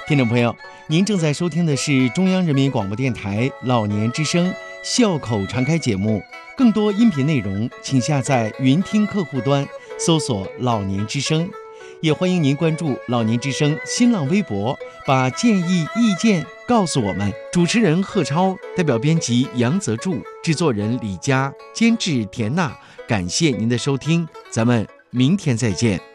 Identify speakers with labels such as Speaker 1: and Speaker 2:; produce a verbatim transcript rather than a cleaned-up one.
Speaker 1: 听众朋友，您正在收听的是中央人民广播电台老年之声笑口常开节目。更多音频内容，请下载云听客户端，搜索“老年之声”。也欢迎您关注老年之声新浪微博，把建议意见告诉我们。主持人贺超，代表编辑杨泽柱，制作人李佳，监制田娜。感谢您的收听，咱们明天再见。